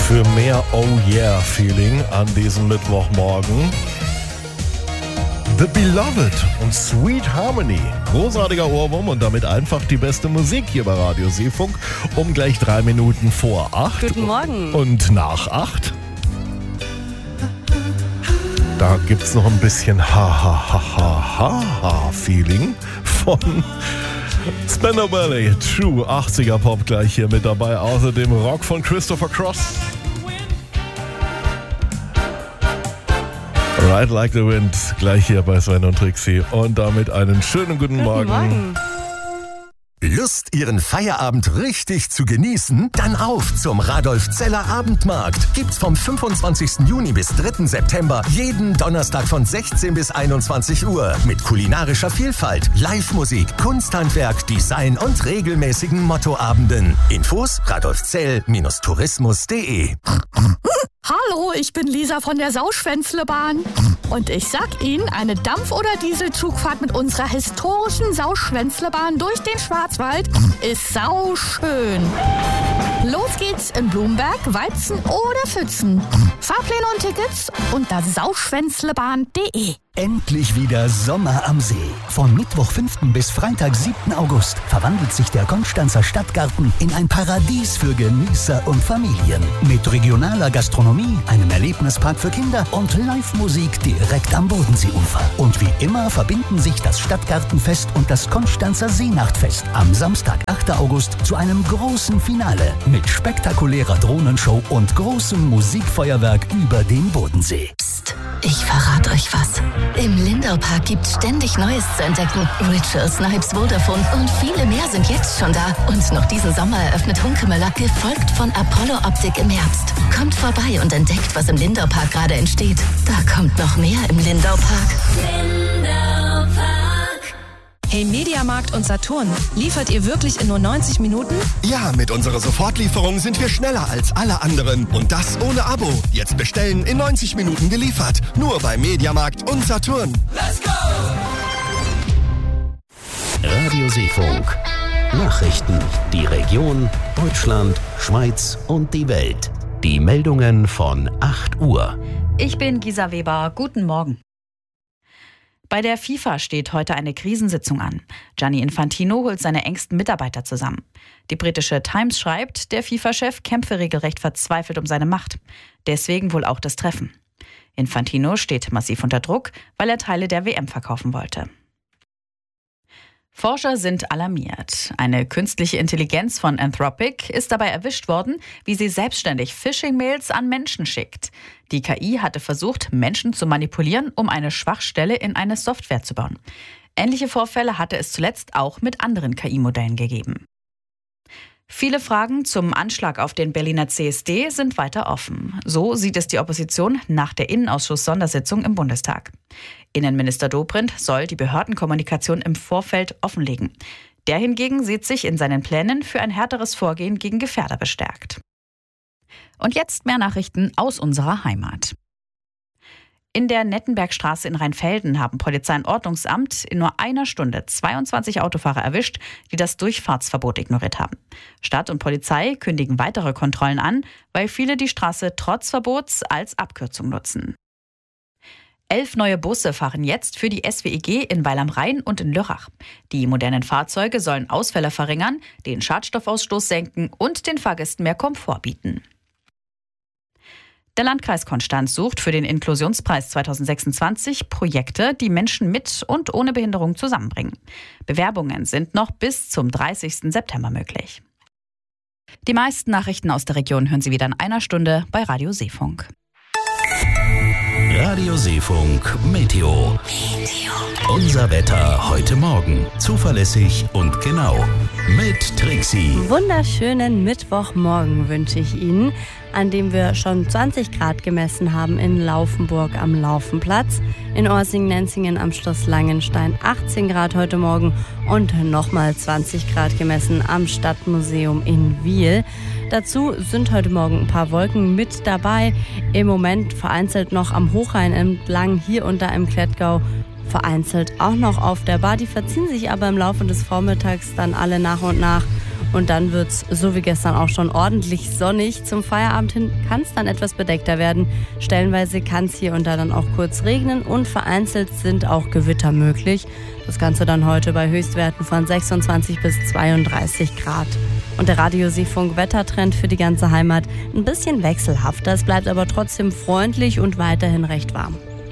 Für mehr Oh Yeah Feeling an diesem Mittwochmorgen. The Beloved und Sweet Harmony. Großartiger Ohrwurm und damit einfach die beste Musik hier bei Radio Seefunk. Um gleich 3 Minuten vor 8. Guten Morgen. Und nach 8. Da gibt's noch ein bisschen Ha-Ha-Ha-Ha-Ha-Ha-Feeling von Spandau Ballet. True 80er Pop gleich hier mit dabei. Außerdem Rock von Christopher Cross. Ride Like the Wind, gleich hier bei Sven und Trixie. Und damit einen schönen guten Morgen. Lust, Ihren Feierabend richtig zu genießen? Dann auf zum Radolf-Zeller Abendmarkt. Gibt's vom 25. Juni bis 3. September jeden Donnerstag von 16 bis 21 Uhr. Mit kulinarischer Vielfalt, Live-Musik, Kunsthandwerk, Design und regelmäßigen Mottoabenden. Infos radolfzell-tourismus.de. Hallo, ich bin Lisa von der Sauschwänzlebahn. Und ich sag Ihnen, eine Dampf- oder Dieselzugfahrt mit unserer historischen Sauschwänzlebahn durch den Schwarzwald ist sauschön. Los geht's in Blumberg, Weizen oder Pfützen. Fahrpläne und Tickets unter sauschwänzlebahn.de. Endlich wieder Sommer am See. Von Mittwoch 5. bis Freitag 7. August verwandelt sich der Konstanzer Stadtgarten in ein Paradies für Genießer und Familien. Mit regionaler Gastronomie, einem Erlebnispark für Kinder und Live-Musik direkt am Bodenseeufer. Und wie immer verbinden sich das Stadtgartenfest und das Konstanzer Seenachtfest am Samstag, 8. August zu einem großen Finale mit spektakulärer Drohnenshow und großem Musikfeuerwerk über den Bodensee. Psst, ich verrate euch was. Im Lindau-Park gibt's ständig Neues zu entdecken. Ritual, Snipes, Vodafone und viele mehr sind jetzt schon da. Und noch diesen Sommer eröffnet Hunkemöller, gefolgt von Apollo Optik im Herbst. Kommt vorbei und entdeckt, was im Lindau-Park gerade entsteht. Da kommt noch mehr im Lindau-Park. Hey, Mediamarkt und Saturn, liefert ihr wirklich in nur 90 Minuten? Ja, mit unserer Sofortlieferung sind wir schneller als alle anderen. Und das ohne Abo. Jetzt bestellen, in 90 Minuten geliefert. Nur bei Mediamarkt und Saturn. Let's go! Radio Seefunk. Nachrichten. Die Region, Deutschland, Schweiz und die Welt. Die Meldungen von 8 Uhr. Ich bin Gisa Weber. Guten Morgen. Bei der FIFA steht heute eine Krisensitzung an. Gianni Infantino holt seine engsten Mitarbeiter zusammen. Die britische Times schreibt, der FIFA-Chef kämpfe regelrecht verzweifelt um seine Macht. Deswegen wohl auch das Treffen. Infantino steht massiv unter Druck, weil er Teile der WM verkaufen wollte. Forscher sind alarmiert. Eine künstliche Intelligenz von Anthropic ist dabei erwischt worden, wie sie selbstständig Phishing-Mails an Menschen schickt. Die KI hatte versucht, Menschen zu manipulieren, um eine Schwachstelle in eine Software zu bauen. Ähnliche Vorfälle hatte es zuletzt auch mit anderen KI-Modellen gegeben. Viele Fragen zum Anschlag auf den Berliner CSD sind weiter offen. So sieht es die Opposition nach der Innenausschuss-Sondersitzung im Bundestag. Innenminister Dobrindt soll die Behördenkommunikation im Vorfeld offenlegen. Der hingegen sieht sich in seinen Plänen für ein härteres Vorgehen gegen Gefährder bestärkt. Und jetzt mehr Nachrichten aus unserer Heimat. In der Nettenbergstraße in Rheinfelden haben Polizei und Ordnungsamt in nur einer Stunde 22 Autofahrer erwischt, die das Durchfahrtsverbot ignoriert haben. Stadt und Polizei kündigen weitere Kontrollen an, weil viele die Straße trotz Verbots als Abkürzung nutzen. 11 neue Busse fahren jetzt für die SWEG in Weil am Rhein und in Lörrach. Die modernen Fahrzeuge sollen Ausfälle verringern, den Schadstoffausstoß senken und den Fahrgästen mehr Komfort bieten. Der Landkreis Konstanz sucht für den Inklusionspreis 2026 Projekte, die Menschen mit und ohne Behinderung zusammenbringen. Bewerbungen sind noch bis zum 30. September möglich. Die meisten Nachrichten aus der Region hören Sie wieder in einer Stunde bei Radio Seefunk. Radio Seefunk Meteo. Unser Wetter heute Morgen. Zuverlässig und genau. Mit Trixie. Wunderschönen Mittwochmorgen wünsche ich Ihnen, an dem wir schon 20 Grad gemessen haben in Laufenburg am Laufenplatz, in Orsing-Nenzingen am Schloss Langenstein 18 Grad heute Morgen und nochmal 20 Grad gemessen am Stadtmuseum in Wiel. Dazu sind heute Morgen ein paar Wolken mit dabei. Im Moment vereinzelt noch am Hochrhein entlang, hier und da im Klettgau, vereinzelt auch noch auf der Bar. Die verziehen sich aber im Laufe des Vormittags dann alle nach und nach. Und dann wird es, so wie gestern auch schon, ordentlich sonnig. Zum Feierabend hin kann es dann etwas bedeckter werden. Stellenweise kann es hier und da dann auch kurz regnen und vereinzelt sind auch Gewitter möglich. Das Ganze dann heute bei Höchstwerten von 26 bis 32 Grad. Und der Radiosee-Funk-Wettertrend für die ganze Heimat ein bisschen wechselhafter. Es bleibt aber trotzdem freundlich und weiterhin recht warm.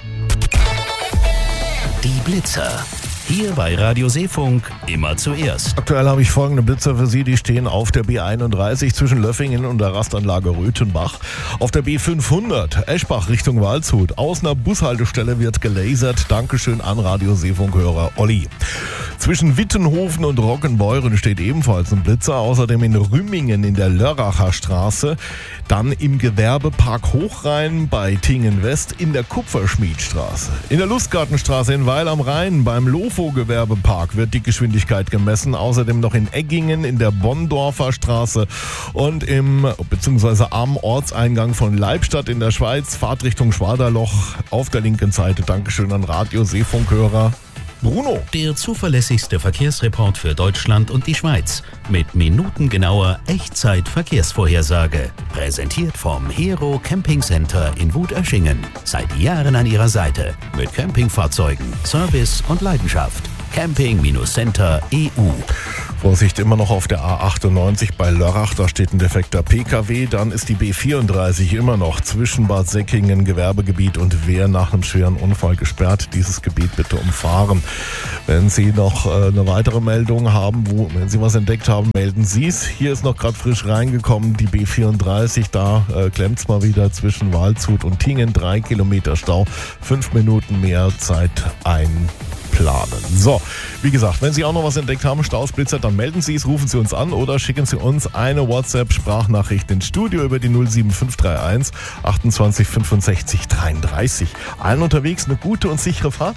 Die Blitzer. Hier bei Radio Seefunk immer zuerst. Aktuell habe ich folgende Blitzer für Sie, die stehen auf der B31 zwischen Löffingen und der Rastanlage Röthenbach. Auf der B500 Eschbach Richtung Waldshut. Aus einer Bushaltestelle wird gelasert. Dankeschön an Radio Seefunk-Hörer Olli. Zwischen Wittenhofen und Roggenbeuren steht ebenfalls ein Blitzer. Außerdem in Rümmingen in der Lörracher Straße. Dann im Gewerbepark Hochrhein bei Tingen West in der Kupferschmiedstraße. In der Lustgartenstraße in Weil am Rhein beim Lofo-Gewerbepark wird die Geschwindigkeit gemessen. Außerdem noch in Eggingen in der Bonndorfer Straße und beziehungsweise am Ortseingang von Leibstadt in der Schweiz. Fahrtrichtung Schwaderloch auf der linken Seite. Dankeschön an Radio Seefunkhörer Bruno. Der zuverlässigste Verkehrsreport für Deutschland und die Schweiz. Mit minutengenauer Echtzeit-Verkehrsvorhersage. Präsentiert vom Hero Camping Center in Wut-Öschingen. Seit Jahren an Ihrer Seite. Mit Campingfahrzeugen, Service und Leidenschaft. Camping-Center.eu. Vorsicht, immer noch auf der A98 bei Lörrach, da steht ein defekter PKW. Dann ist die B34 immer noch zwischen Bad Säckingen, Gewerbegebiet und Wehr nach einem schweren Unfall gesperrt. Dieses Gebiet bitte umfahren. Wenn Sie noch eine weitere Meldung haben, wenn Sie was entdeckt haben, melden Sie es. Hier ist noch gerade frisch reingekommen, die B34, da klemmt es mal wieder zwischen Waldshut und Tingen. 3 Kilometer Stau, 5 Minuten mehr Zeit einplanen. So, wie gesagt, wenn Sie auch noch was entdeckt haben, Staus, Blitzer, dann melden Sie es, rufen Sie uns an oder schicken Sie uns eine WhatsApp-Sprachnachricht ins Studio über die 07531 28 65 33. Allen unterwegs eine gute und sichere Fahrt.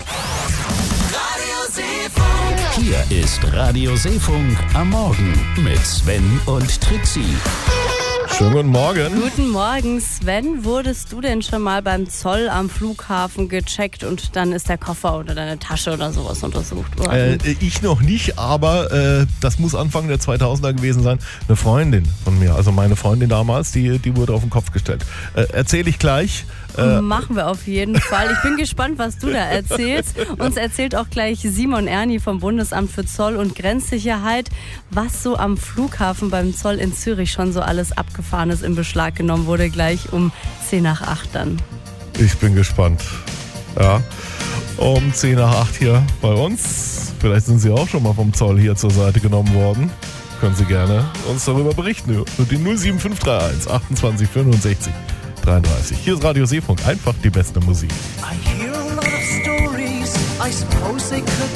Hier ist Radio Seefunk am Morgen mit Sven und Trixie. Schönen guten Morgen. Guten Morgen, Sven. Wurdest du denn schon mal beim Zoll am Flughafen gecheckt und dann ist der Koffer oder deine Tasche oder sowas untersucht worden? Ich noch nicht, aber das muss Anfang der 2000er gewesen sein. Eine Freundin von mir, also meine Freundin damals, die wurde auf den Kopf gestellt. Erzähle ich gleich. Machen wir auf jeden Fall. Ich bin gespannt, was du da erzählst. Uns erzählt auch gleich Simon Erni vom Bundesamt für Zoll und Grenzsicherheit, was so am Flughafen beim Zoll in Zürich schon so alles Abgefahrenes in Beschlag genommen wurde, gleich um 10 nach 8 dann. Ich bin gespannt. Ja, um 10 nach 8 hier bei uns. Vielleicht sind Sie auch schon mal vom Zoll hier zur Seite genommen worden. Können Sie gerne uns darüber berichten. Und die 07531 28 65 33. Hier ist Radio Seefunk, einfach die beste Musik. I hear a lot of stories, I suppose they could